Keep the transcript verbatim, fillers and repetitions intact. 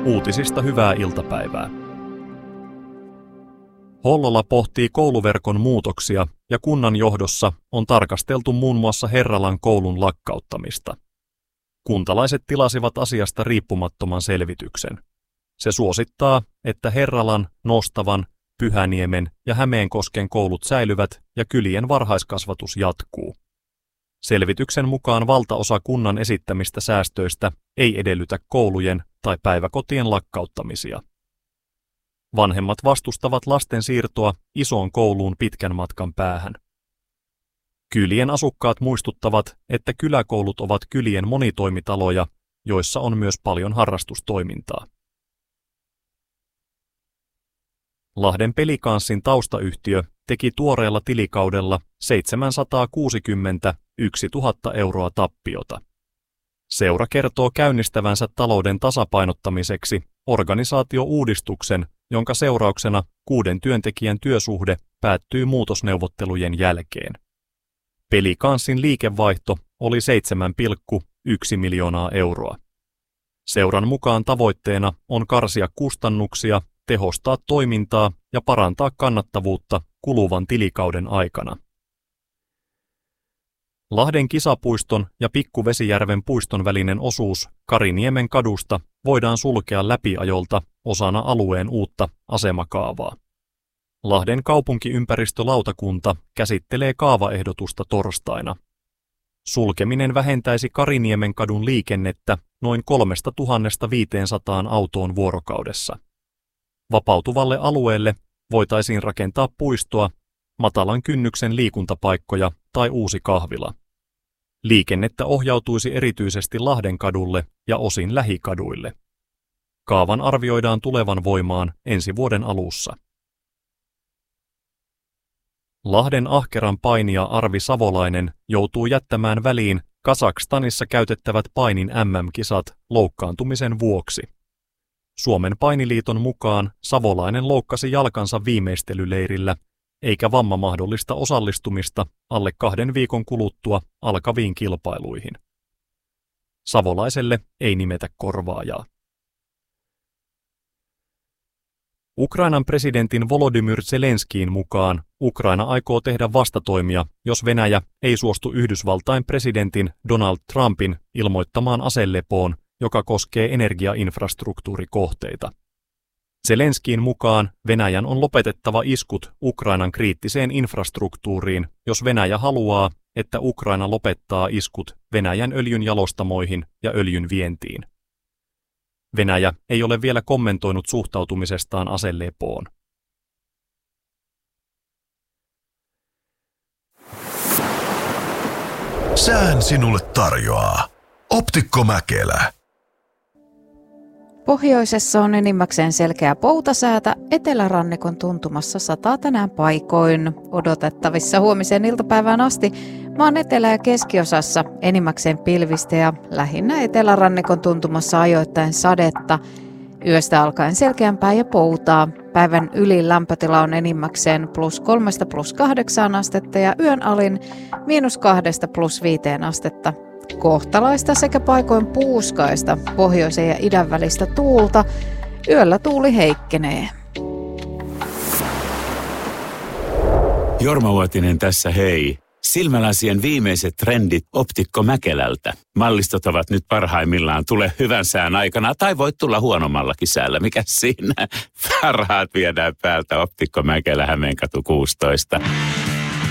Uutisista hyvää iltapäivää. Hollola pohtii kouluverkon muutoksia ja kunnan johdossa on tarkasteltu muun muassa Herralan koulun lakkauttamista. Kuntalaiset tilasivat asiasta riippumattoman selvityksen. Se suosittaa, että Herralan, Nostavan, Pyhäniemen ja Hämeenkosken koulut säilyvät ja kylien varhaiskasvatus jatkuu. Selvityksen mukaan valtaosa kunnan esittämistä säästöistä ei edellytä koulujen tai päiväkotien lakkauttamisia. Vanhemmat vastustavat lasten siirtoa isoon kouluun pitkän matkan päähän. Kylien asukkaat muistuttavat, että kyläkoulut ovat kylien monitoimitaloja, joissa on myös paljon harrastustoimintaa. Lahden Pelikanssin taustayhtiö teki tuoreella tilikaudella seitsemänsataakuusikymmentäyksituhatta euroa tappiota. Seura kertoo käynnistävänsä talouden tasapainottamiseksi organisaatiouudistuksen, jonka seurauksena kuuden työntekijän työsuhde päättyy muutosneuvottelujen jälkeen. Pelikanssin liikevaihto oli seitsemän pilkku yksi miljoonaa euroa. Seuran mukaan tavoitteena on karsia kustannuksia, tehostaa toimintaa ja parantaa kannattavuutta kuluvan tilikauden aikana. Lahden Kisapuiston ja Pikkuvesijärven puiston välinen osuus Kariniemen kadusta voidaan sulkea läpiajolta osana alueen uutta asemakaavaa. Lahden kaupunkiympäristölautakunta käsittelee kaavaehdotusta torstaina. Sulkeminen vähentäisi Kariniemen kadun liikennettä noin kolmesta tuhannesta viiteensataan autoon vuorokaudessa. Vapautuvalle alueelle voitaisiin rakentaa puistoa, matalan kynnyksen liikuntapaikkoja tai uusi kahvila. Liikennettä ohjautuisi erityisesti Lahden kadulle ja osin lähikaduille. Kaavan arvioidaan tulevan voimaan ensi vuoden alussa. Lahden ahkeran painija Arvi Savolainen joutuu jättämään väliin Kazakstanissa käytettävät painin M M-kisat loukkaantumisen vuoksi. Suomen painiliiton mukaan Savolainen loukkasi jalkansa viimeistelyleirillä, eikä vamma mahdollista osallistumista alle kahden viikon kuluttua alkaviin kilpailuihin. Savolaiselle ei nimetä korvaajaa. Ukrainan presidentin Volodymyr Zelenskiin mukaan Ukraina aikoo tehdä vastatoimia, jos Venäjä ei suostu Yhdysvaltain presidentin Donald Trumpin ilmoittamaan aselepoon, joka koskee energiainfrastruktuurikohteita. Zelenskiin mukaan Venäjän on lopetettava iskut Ukrainan kriittiseen infrastruktuuriin, jos Venäjä haluaa, että Ukraina lopettaa iskut Venäjän öljyn jalostamoihin ja öljyn vientiin. Venäjä ei ole vielä kommentoinut suhtautumisestaan aselepoon. Sään sinulle tarjoaa Optikko Mäkelä. Pohjoisessa on enimmäkseen selkeä poutasäätä, etelärannikon tuntumassa sataa tänään paikoin. Odotettavissa huomisen iltapäivään asti maan etelä- ja keskiosassa enimmäkseen pilvistä ja lähinnä etelärannikon tuntumassa ajoittain sadetta. Yöstä alkaen selkeämpää ja poutaa. Päivän ylin lämpötila on enimmäkseen plus kolmesta plus kahdeksaan astetta ja yön alin miinus kahdesta plus viiteen astetta. Kohtalaista sekä paikoin puuskaista pohjoisen ja idän välistä tuulta. Yöllä tuuli heikkenee. Jorma Uotinen tässä hei. Silmälasien viimeiset trendit Optikko Mäkelältä. Mallistot ovat nyt parhaimmillaan. Tule hyvän sään aikana tai voit tulla huonommallakin säällä. Mikä siinä? Parhaat viedään päältä Optikko Mäkelä, Hämeenkatu kuusitoista.